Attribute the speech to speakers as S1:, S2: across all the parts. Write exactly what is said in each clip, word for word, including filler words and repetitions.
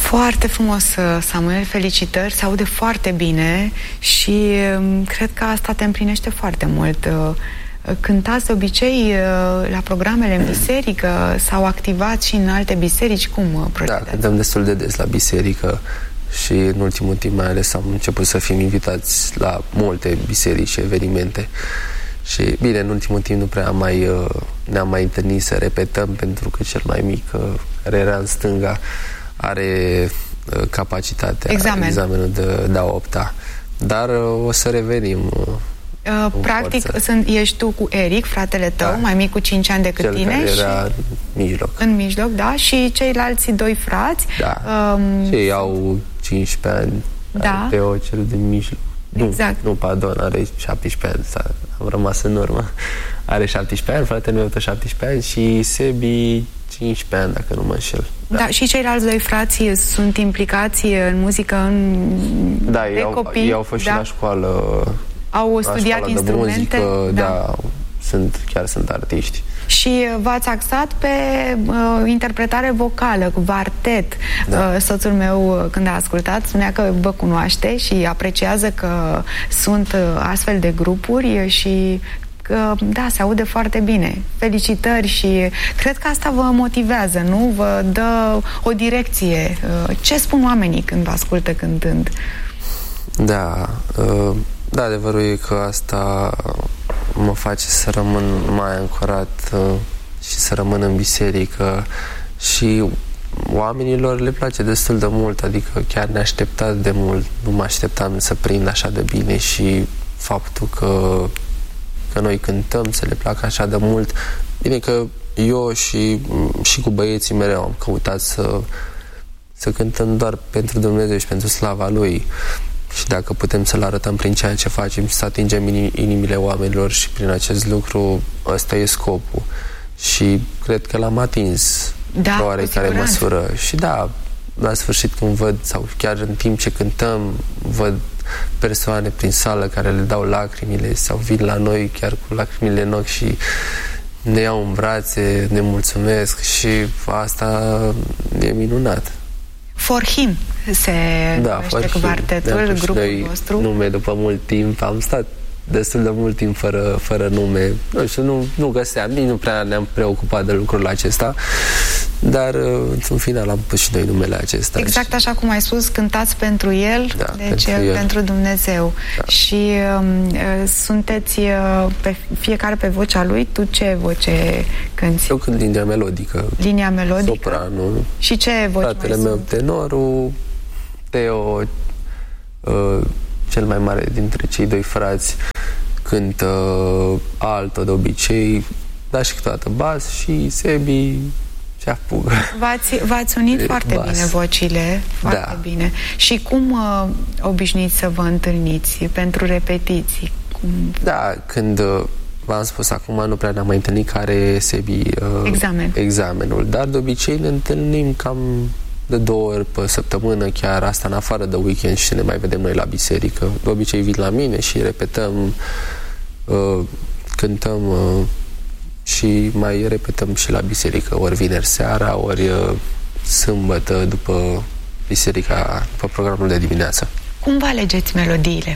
S1: Foarte frumos, Samuel, felicitări, se aude foarte bine și cred că asta te împlinește foarte mult. Cântați de obicei la programele în biserică sau activați și în alte biserici? Cum procedați?
S2: Da, cântăm destul de des la biserică și în ultimul timp mai ales am început să fim invitați la multe biserici și evenimente. Și bine, în ultimul timp nu prea am mai, ne-am mai întâlnit să repetăm, pentru că cel mai mic, care era în stânga, are capacitatea,
S1: Examen.
S2: examenul de, de a opta. Dar o să revenim.
S1: Uh, practic, sunt, ești tu cu Eric, fratele tău, da, mai mic cu cinci ani decât
S2: cel
S1: tine.
S2: Care
S1: și
S2: era în mijloc.
S1: În mijloc, da. Și ceilalți doi frați.
S2: Da.
S1: Um,
S2: și ei au cincisprezece ani.
S1: Da.
S2: Teo, cel din mijloc.
S1: Exact.
S2: Nu, nu, pardon, are șaptesprezece ani. Am rămas în urmă. Are șaptesprezece ani, fratele meu tot șaptesprezece ani și Sebi cincisprezece ani, dacă nu mă înșel.
S1: Da. Da, și ceilalți doi frați sunt implicați în muzică, în
S2: da, ei au,
S1: copii.
S2: ei au fost da. și la școală.
S1: Au studiat instrumente.
S2: De muzică, da.
S1: da.
S2: Sunt, chiar sunt artiști.
S1: Și v-ați axat pe uh, interpretare vocală, cu vartet. Da. Uh, soțul meu, când a ascultat, spunea că vă cunoaște și apreciază că sunt uh, astfel de grupuri și că, da, se aude foarte bine. Felicitări și cred că asta vă motivează, nu? Vă dă o direcție. Uh, ce spun oamenii când vă ascultă cântând?
S2: Da, uh, da, adevărul e că asta mă face să rămân mai ancorat uh, și să rămân în biserică și oamenilor le place destul de mult, adică chiar ne așteptat de mult, nu mă așteptam să prind așa de bine și faptul că, că noi cântăm să le placă așa de mult. Bine că eu și, și cu băieții mereu am căutat să, să cântăm doar pentru Dumnezeu și pentru slava Lui. Și dacă putem să-L arătăm prin ceea ce facem și să atingem inimile oamenilor și prin acest lucru, ăsta e scopul. Și cred că l-am atins
S1: da,
S2: pe oarecare măsură. Și da, la sfârșit când văd, sau chiar în timp ce cântăm, văd persoane prin sală care le dau lacrimile sau vin la noi chiar cu lacrimile în ochi și ne iau în brațe, ne mulțumesc și asta e minunat.
S1: For Him se
S2: da,
S1: numește quartetul, grupul nostru.
S2: Nume după mult timp, am stat destul de mult timp fără, fără nume. Nu știu, nu, nu găseam, nici nu prea ne-am preocupat de lucrul acesta, dar în final am pus și noi numele acesta.
S1: Exact
S2: și...
S1: așa cum ai spus, cântați pentru El,
S2: da,
S1: deci
S2: pentru, el.
S1: pentru Dumnezeu. Da. Și uh, sunteți uh, pe fiecare pe vocea lui. Tu ce voce cânti?
S2: Eu cânt linia melodică.
S1: Linia melodică?
S2: Sopranul.
S1: Și ce voci
S2: Fratele
S1: mai
S2: meu
S1: sunt?
S2: tenorul, Teo, uh, cel mai mare dintre cei doi frați, cântă uh, altă de obicei, dar și câteodată bas, și Sebi cea fugă.
S1: V-ați, v-ați unit foarte
S2: bas.
S1: bine vocile, foarte
S2: da.
S1: bine. Și cum uh, obișnuiți să vă întâlniți pentru repetiții? Cum...
S2: Da, când uh, v-am spus acum, nu prea ne-am mai întâlnit care Sebi uh,
S1: Examen.
S2: examenul, dar de obicei ne întâlnim cam de două ori pe săptămână, chiar asta în afară de weekend, și ne mai vedem noi la biserică. De obicei vin la mine și repetăm, uh, cântăm uh, și mai repetăm și la biserică, ori vineri seara, ori uh, sâmbătă după biserica, după programul de dimineață.
S1: Cum vă alegeți melodiile?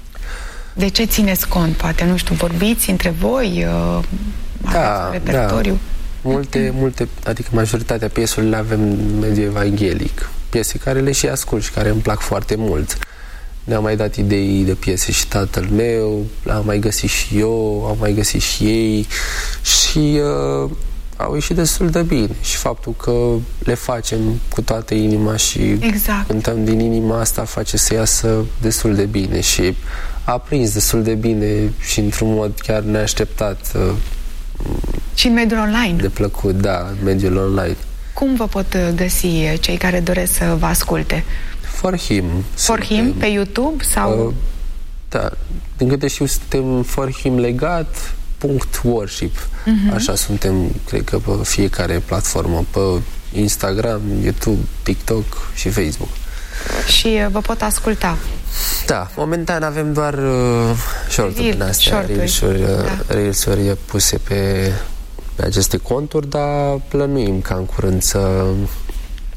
S1: De ce țineți cont? Poate, nu știu, vorbiți între voi? Uh,
S2: da,
S1: repertoriu?
S2: Da. Multe, multe, adică majoritatea pieselor le avem mediu evanghelic. Piese care le și ascult și care îmi plac foarte mult. Ne-am mai dat idei de piese și tatăl meu, l-am mai găsit și eu, am mai găsit și ei și uh, au ieșit destul de bine. Și faptul că le facem cu toată inima și
S1: exact.
S2: cântăm din inima, asta face să iasă destul de bine și a prins destul de bine și într-un mod chiar neașteptat. Uh,
S1: Și în mediul online.
S2: De plăcut, da, în mediul online.
S1: Cum vă pot găsi cei care doresc să vă asculte?
S2: For Him.
S1: For suntem, Him? Pe YouTube? Sau?
S2: Uh, da. Din câte știu, suntem For Him legat punct worship. Uh-huh. Așa suntem, cred că, pe fiecare platformă. Pe Instagram, YouTube, TikTok și Facebook.
S1: Și vă pot asculta?
S2: Da, momentan avem doar uh, short-uri din astea, reels-uri, da. reels-uri puse pe, pe aceste conturi, dar plănuim ca în curând să,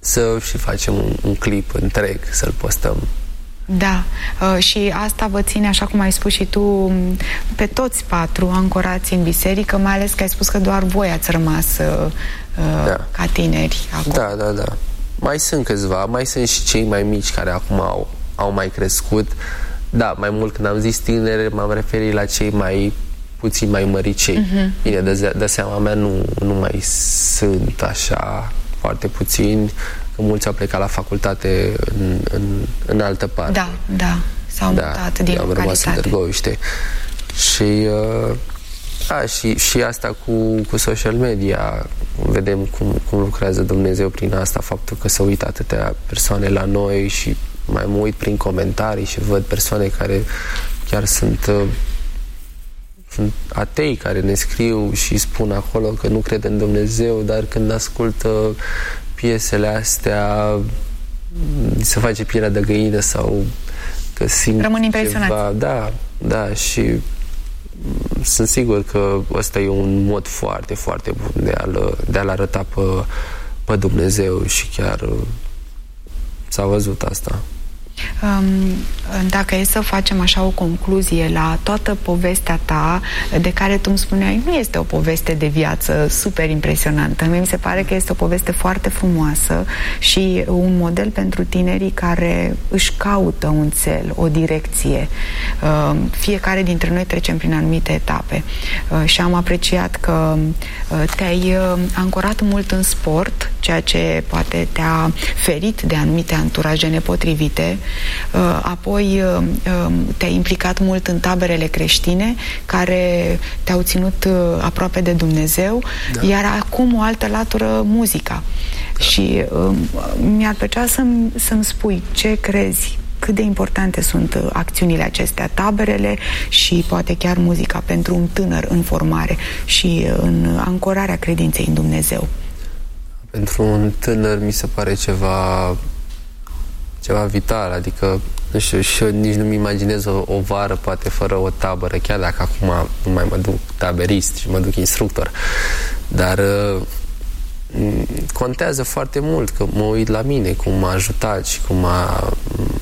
S2: să și facem un, un clip întreg, să-l postăm.
S1: Da, uh, și asta vă ține, așa cum ai spus și tu, pe toți patru ancorați în biserică, mai ales că ai spus că doar voi ați rămas uh, da. ca tineri acum.
S2: Da, da, da. Mai sunt câțiva, mai sunt și cei mai mici care acum au, au mai crescut. Da, mai mult când am zis tineri, m-am referit la cei mai puțin mai măricei. Uh-huh. Bine, de, de seama mea nu, nu mai sunt așa foarte puțini, că mulți au plecat la facultate în, în, în altă parte.
S1: Da, da, s-au da, mutat din localitate. Am rămas în Târgoviște.
S2: Și, uh, da, și, și asta cu, cu social media, vedem cum, cum lucrează Dumnezeu prin asta, faptul că se uită atâtea persoane la noi și mai mă uit prin comentarii și văd persoane care chiar sunt, uh, sunt atei, care ne scriu și spun acolo că nu cred în Dumnezeu, dar când ascultă piesele astea se face pielea de găină sau că simt
S1: rămân impresionați.
S2: Ceva. Da, da, și sunt sigur că ăsta e un mod foarte, foarte bun de a-l, de a-l arăta pe, pe Dumnezeu și chiar s-a văzut asta.
S1: Dacă e să facem așa o concluzie la toată povestea ta, de care tu îmi spuneai, nu este o poveste de viață super impresionantă. Mie mi se pare că este o poveste foarte frumoasă și un model pentru tinerii care își caută un cel, o direcție. Fiecare dintre noi trecem prin anumite etape și am apreciat că te-ai ancorat mult în sport, ceea ce poate te-a ferit de anumite anturaje nepotrivite. Apoi te-ai implicat mult în taberele creștine care te-au ținut aproape de Dumnezeu, da. Iar acum o altă latură, muzica. Da. Și mi-ar plăcea să-mi, să-mi spui ce crezi, cât de importante sunt acțiunile acestea, taberele și poate chiar muzica pentru un tânăr în formare și în ancorarea credinței în Dumnezeu.
S2: Pentru un tânăr mi se pare ceva ceva vital, adică nu știu, și eu nici nu-mi imaginez o, o vară poate fără o tabără, chiar dacă acum nu mai mă duc taberist și mă duc instructor, dar uh, contează foarte mult că mă uit la mine, cum m-a ajutat și cum m-a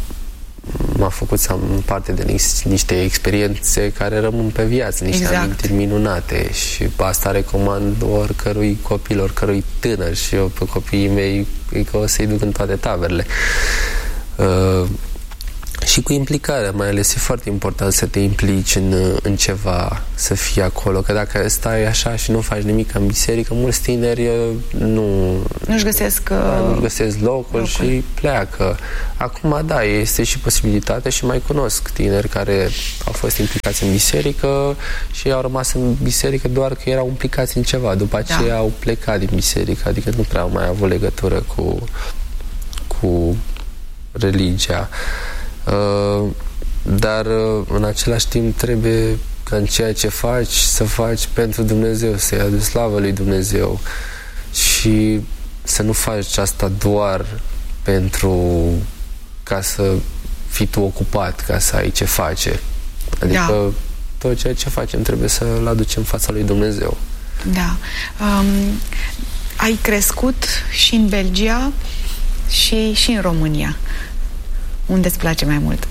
S2: m-a făcut să am parte de niște experiențe care rămân pe viață, niște exact. amintiri minunate și asta recomand oricărui copil, oricărui tânăr și eu pe copiii mei că o să-i duc în toate taberele. Uh, și cu implicarea, mai ales, e foarte important să te implici în, în ceva, să fii acolo, că dacă stai așa și nu faci nimic în biserică, mulți tineri nu
S1: nu-și găsesc,
S2: uh, nu găsesc locul, locul și pleacă. Acum, da, este și posibilitatea și mai cunosc tineri care au fost implicați în biserică și au rămas în biserică doar că erau implicați în ceva, după aceea da. au plecat din biserică, adică nu prea au mai avut legătură cu cu religia. Uh, dar uh, în același timp trebuie ca în ceea ce faci să faci pentru Dumnezeu, să-i aduci slavă lui Dumnezeu și să nu faci asta doar pentru ca să fii tu ocupat, ca să ai ce face. Adică da. tot ceea ce facem trebuie să-l aducem în fața lui Dumnezeu.
S1: Da. Um, ai crescut și în Belgia și, și în România. Unde îți place mai mult?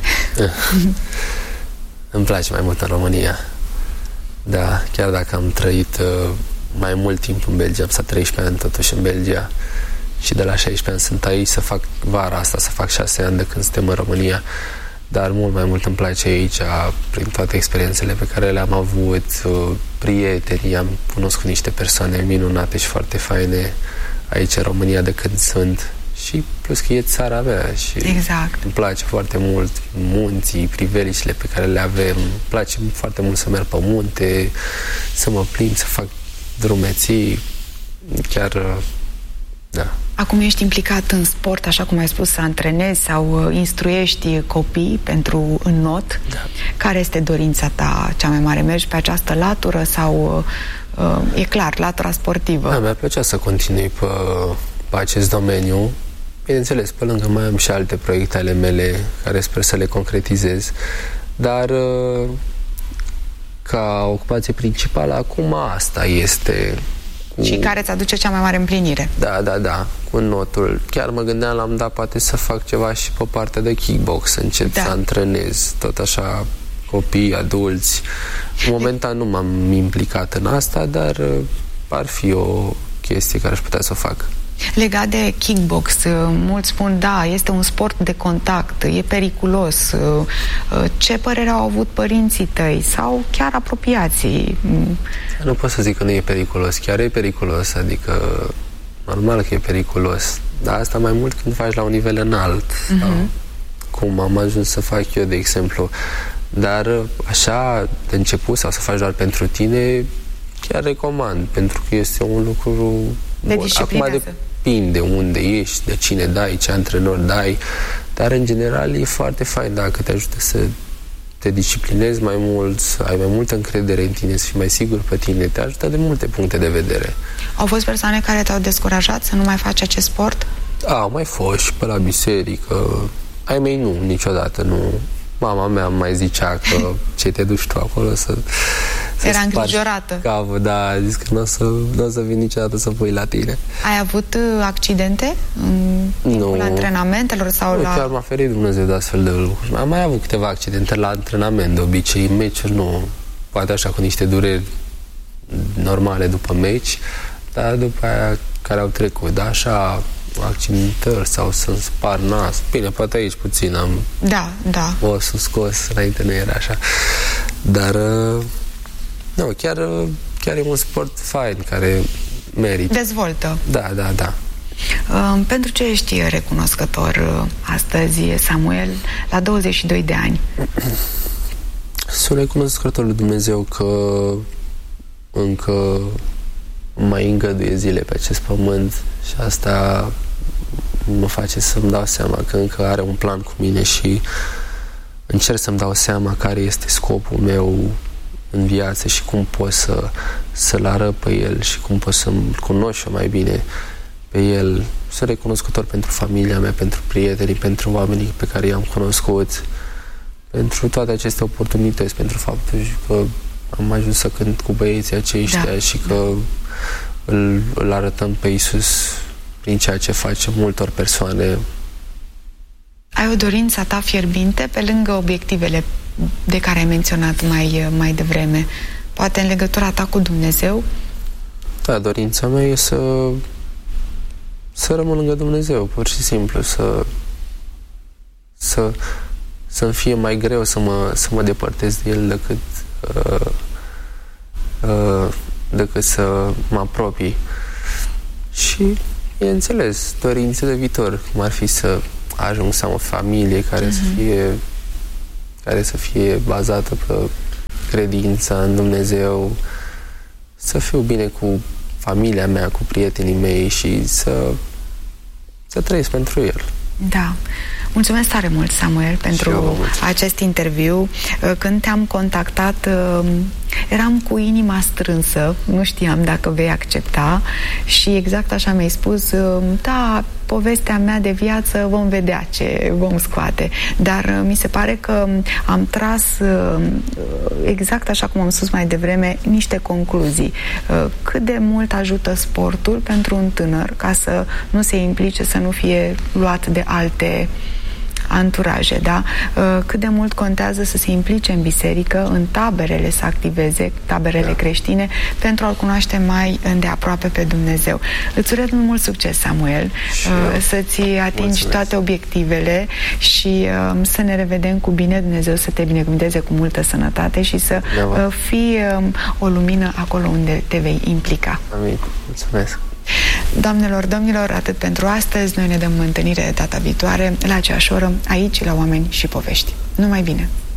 S2: Îmi place mai mult în România. Da, chiar dacă am trăit uh, mai mult timp în Belgia, am stat treisprezece ani totuși în Belgia și de la șaisprezece ani sunt aici, să fac vara asta, să fac șase ani de când suntem în România, dar mult mai mult îmi place aici, prin toate experiențele pe care le-am avut, uh, prietenii, am cunoscut niște persoane minunate și foarte faine aici în România de când sunt. Și plus că e țara mea și
S1: exact.
S2: îmi place foarte mult munții, priveliștile pe care le avem. Îmi place foarte mult să merg pe munte, să mă plimb, să fac drumeții. Chiar, da.
S1: Acum ești implicat în sport, așa cum ai spus, să antrenezi sau instruiești copii pentru înnot. Da. Care este dorința ta cea mai mare? Mergi pe această latură sau e clar, latura sportivă?
S2: Da, mi-ar plăcea să continui pe, pe acest domeniu. Bineînțeles, pe lângă mai am și alte proiecte ale mele care sper să le concretizez, dar ca ocupație principală acum asta este Cu...
S1: Și care îți aduce cea mai mare împlinire.
S2: Da, da, da, cu notul. Chiar mă gândeam la am dat poate să fac ceva și pe partea de kickbox, să încep da. să antrenez, tot așa, copii, adulți. Momentan nu m-am implicat în asta, dar ar fi o chestie care aș putea să o fac.
S1: Legat de kickbox, mulți spun, da, este un sport de contact, e periculos. Ce părere au avut părinții tăi sau chiar apropiații?
S2: Nu pot să zic că nu e periculos, chiar e periculos, adică normal că e periculos, dar asta mai mult când faci la un nivel înalt, uh-huh. sau cum am ajuns să fac eu, de exemplu. Dar așa, de început, sau să faci doar pentru tine, chiar recomand, pentru că este un lucru bun. Acum depinde unde ești, de cine dai, ce antrenor dai, dar în general e foarte fain dacă te ajută să te disciplinezi mai mult, să ai mai multă încredere în tine, să fii mai sigur pe tine, te ajută de multe puncte de vedere.
S1: Au fost persoane care te-au descurajat să nu mai faci acest sport?
S2: A, au mai fost și pe la biserică. Ai mei nu, niciodată nu. Mama mea mai zicea că ce te duci tu acolo să... să
S1: era îngrijorată.
S2: Capul, da, a zis că nu o să, n-o să vin niciodată să pui la tine.
S1: Ai avut accidente în timpul nu. antrenamentelor sau
S2: nu,
S1: la...
S2: chiar m-a ferit Dumnezeu de astfel de lucruri. Am mai avut câteva accidente la antrenament, de obicei, în meciuri nu. Poate așa cu niște dureri normale după meci, dar după aia care au trecut, da, așa... accidentări sau să-mi spar nas. Bine, poate aici puțin am...
S1: Da, da.
S2: O să scos, înainte nu era așa. Dar, nu, chiar, chiar e un sport fain care merită.
S1: Dezvoltă.
S2: Da, da, da.
S1: Uh, pentru ce ești recunoscător uh, astăzi, Samuel, la douăzeci și doi de ani?
S2: Sunt recunoscător lui Dumnezeu că încă mai îngăduie zile pe acest pământ și asta mă face să-mi dau seama că încă are un plan cu mine și încerc să-mi dau seama care este scopul meu în viață și cum pot să, să-l arăt pe el și cum pot să-mi cunosc eu mai bine pe el. Sunt recunoscător pentru familia mea, pentru prietenii, pentru oamenii pe care i-am cunoscut, pentru toate aceste oportunități, pentru faptul că am ajuns să cânt cu băieții aceștia da. și că îl, îl arătăm pe Iisus prin ceea ce face multor persoane.
S1: Ai o dorință ta fierbinte pe lângă obiectivele de care ai menționat mai, mai devreme? Poate în legătura ta cu Dumnezeu?
S2: Da, dorința mea e să să rămân lângă Dumnezeu, pur și simplu, să să să-mi fie mai greu să mă, să mă depărtez de El decât uh, uh, decât să mă apropii. Și, bineînțeles, dorințe de viitor, cum ar fi să ajung să am o familie care mm-hmm. să fie care să fie bazată pe credința în Dumnezeu, să fiu bine cu familia mea, cu prietenii mei și să să trăiesc pentru El.
S1: Da. Mulțumesc tare mult, Samuel, pentru acest interviu. Când te-am contactat, eram cu inima strânsă, nu știam dacă vei accepta și exact așa mi-ai spus, da, povestea mea de viață vom vedea ce vom scoate, dar mi se pare că am tras exact așa cum am spus mai devreme, niște concluzii. Cât de mult ajută sportul pentru un tânăr ca să nu se implice, să nu fie luat de alte anturaje, da? Cât de mult contează să se implice în biserică, în taberele să activeze, taberele da. creștine, pentru a-L cunoaște mai îndeaproape pe Dumnezeu. Îți urez mult succes, Samuel, să-ți atingi Mulțumesc. toate obiectivele și să ne revedem cu bine, Dumnezeu să te binecuvânteze cu multă sănătate și să da, fii o lumină acolo unde te vei implica.
S2: Amin. Mulțumesc.
S1: Doamnelor, domnilor, atât pentru astăzi. Noi ne dăm întâlnire data viitoare la aceeași oră, aici, la Oameni și Povești. Numai bine!